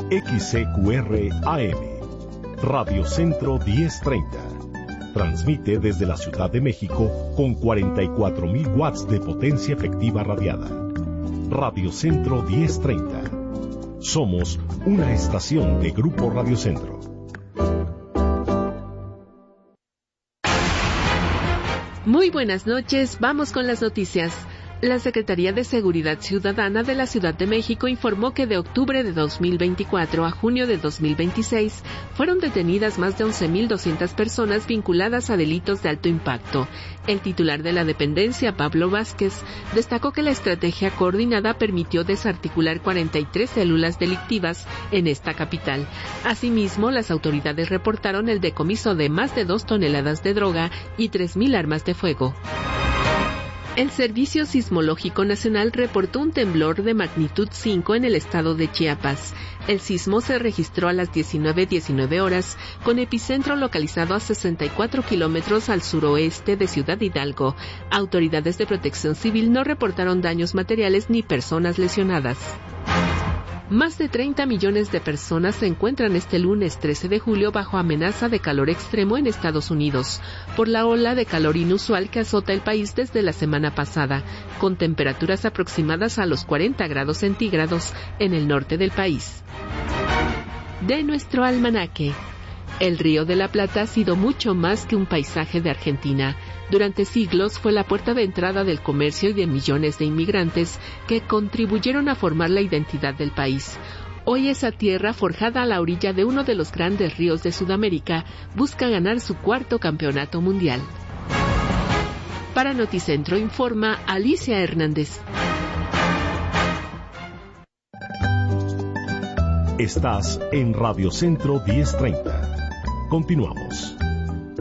XCQR AM, Radio Centro 1030. Transmite desde la Ciudad de México con 44,000 watts de potencia efectiva radiada. Radio Centro 1030. Somos una estación de Grupo Radio Centro. Muy buenas noches, vamos con las noticias. La Secretaría de Seguridad Ciudadana de la Ciudad de México informó que de octubre de 2024 a junio de 2026 fueron detenidas más de 11,200 personas vinculadas a delitos de alto impacto. El titular de la dependencia, Pablo Vázquez, destacó que la estrategia coordinada permitió desarticular 43 células delictivas en esta capital. Asimismo, las autoridades reportaron el decomiso de más de 2 toneladas de droga y 3,000 armas de fuego. El Servicio Sismológico Nacional reportó un temblor de magnitud 5 en el estado de Chiapas. El sismo se registró a las 19:19 horas, con epicentro localizado a 64 kilómetros al suroeste de Ciudad Hidalgo. Autoridades de Protección Civil no reportaron daños materiales ni personas lesionadas. Más de 30 millones de personas se encuentran este lunes 13 de julio bajo amenaza de calor extremo en Estados Unidos, por la ola de calor inusual que azota el país desde la semana pasada, con temperaturas aproximadas a los 40 grados centígrados en el norte del país. De nuestro almanaque. El Río de la Plata ha sido mucho más que un paisaje de Argentina. Durante siglos fue la puerta de entrada del comercio y de millones de inmigrantes que contribuyeron a formar la identidad del país. Hoy esa tierra, forjada a la orilla de uno de los grandes ríos de Sudamérica, busca ganar su 4º campeonato mundial. Para Noticentro informa Alicia Hernández. Estás en Radio Centro 1030. Continuamos.